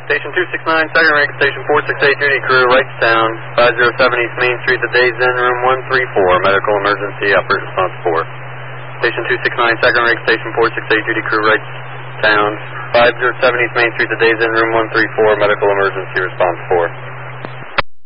Station 269, second rank, station 468, duty crew, Wrightstown, 507 East Main Street, the Days Inn, room 134, medical emergency, operator response 4. Station 269, second rank, station 468, duty crew, Wrightstown, 507 East Main Street, the Days Inn, room 134, medical emergency, response 4.